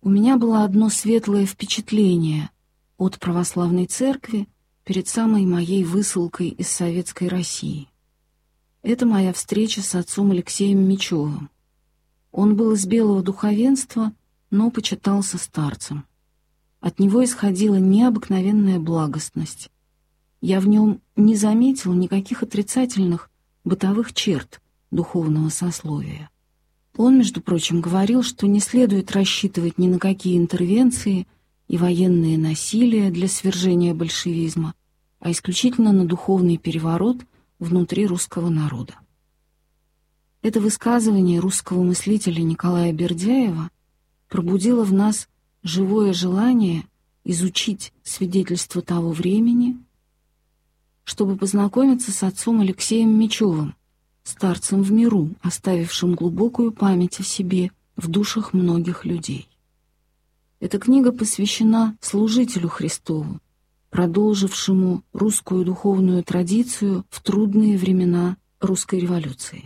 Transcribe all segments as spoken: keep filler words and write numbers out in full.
У меня было одно светлое впечатление от православной церкви перед самой моей высылкой из Советской России. Это моя встреча с отцом Алексеем Мечевым. Он был из белого духовенства, но почитался старцем. От него исходила необыкновенная благостность. Я в нем не заметил никаких отрицательных бытовых черт духовного сословия. Он, между прочим, говорил, что не следует рассчитывать ни на какие интервенции и военные насилия для свержения большевизма, а исключительно на духовный переворот внутри русского народа. Это высказывание русского мыслителя Николая Бердяева пробудило в нас живое желание изучить свидетельства того времени, чтобы познакомиться с отцом Алексеем Мечевым, старцем в миру, оставившим глубокую память о себе в душах многих людей. Эта книга посвящена служителю Христову, продолжившему русскую духовную традицию в трудные времена русской революции.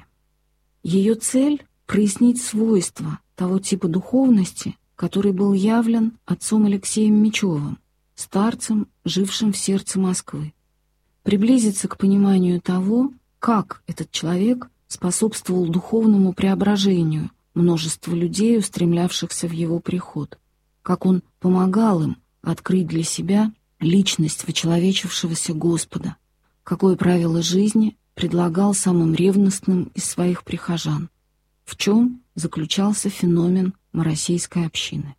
Ее цель — прояснить свойства того типа духовности, который был явлен отцом Алексеем Мечевым, старцем, жившим в сердце Москвы, приблизиться к пониманию того, как этот человек способствовал духовному преображению множества людей, устремлявшихся в его приход, как он помогал им открыть для себя личность вочеловечившегося Господа, какое правило жизни предлагал самым ревностным из своих прихожан, в чем заключался феномен Мароссийской общины.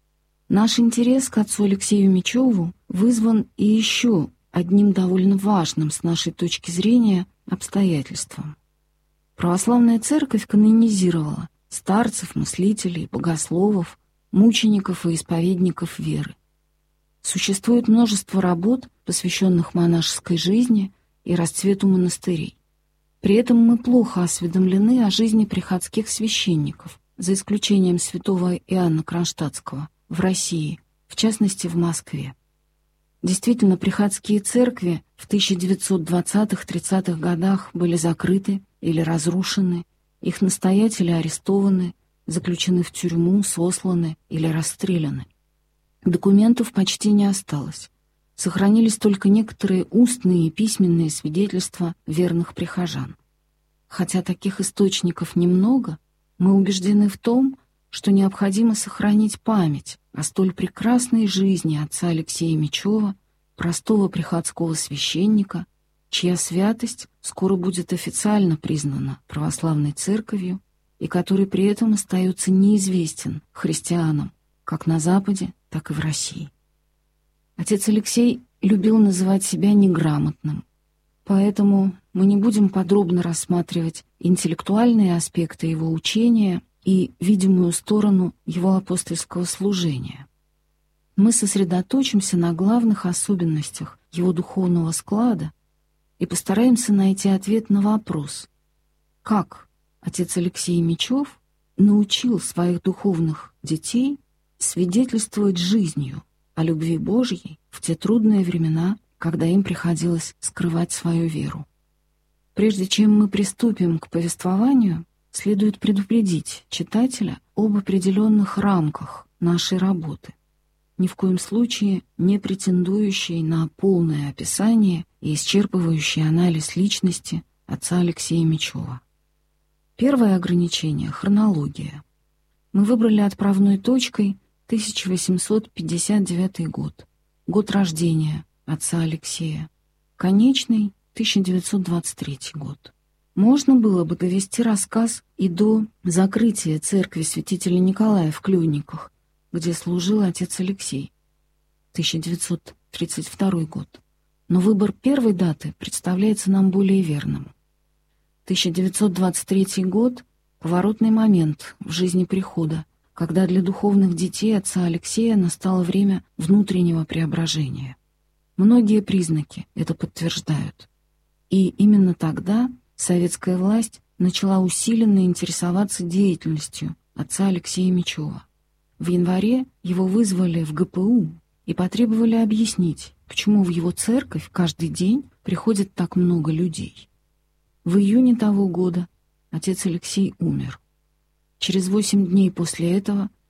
Наш интерес к отцу Алексею Мечеву вызван и еще одним довольно важным с нашей точки зрения обстоятельством. Православная церковь канонизировала старцев, мыслителей, богословов, мучеников и исповедников веры. Существует множество работ, посвященных монашеской жизни и расцвету монастырей. При этом мы плохо осведомлены о жизни приходских священников, за исключением святого Иоанна Кронштадтского, в России, в частности в Москве. Действительно, приходские церкви в тысяча девятьсот двадцатых-тридцатых годах были закрыты или разрушены, их настоятели арестованы, заключены в тюрьму, сосланы или расстреляны. Документов почти не осталось. Сохранились только некоторые устные и письменные свидетельства верных прихожан. Хотя таких источников немного, мы убеждены в том, что необходимо сохранить память о столь прекрасной жизни отца Алексея Мечева, простого приходского священника, чья святость скоро будет официально признана православной церковью и который при этом остается неизвестен христианам как на Западе, так и в России. Отец Алексей любил называть себя неграмотным, поэтому мы не будем подробно рассматривать интеллектуальные аспекты его учения и видимую сторону его апостольского служения. Мы сосредоточимся на главных особенностях его духовного склада и постараемся найти ответ на вопрос, как отец Алексей Мечев научил своих духовных детей свидетельствовать жизнью о любви Божьей в те трудные времена, когда им приходилось скрывать свою веру. Прежде чем мы приступим к повествованию, следует предупредить читателя об определенных рамках нашей работы, ни в коем случае не претендующей на полное описание и исчерпывающий анализ личности отца Алексея Мечева. Первое ограничение — хронология. Мы выбрали отправной точкой тысяча восемьсот пятьдесят девятый год, год рождения отца Алексея, конечный — тысяча девятьсот двадцать третий год. Можно было бы довести рассказ и до закрытия церкви святителя Николая в Клюйниках, где служил отец Алексей, тысяча девятьсот тридцать второй год. Но выбор первой даты представляется нам более верным. тысяча девятьсот двадцать третий год — поворотный момент в жизни прихода, когда для духовных детей отца Алексея настало время внутреннего преображения. Многие признаки это подтверждают. И именно тогда советская власть начала усиленно интересоваться деятельностью отца Алексея Мечева. В январе его вызвали в гэ пэ у и потребовали объяснить, почему в его церковь каждый день приходит так много людей. В июне того года отец Алексей умер. Через восемь дней после этого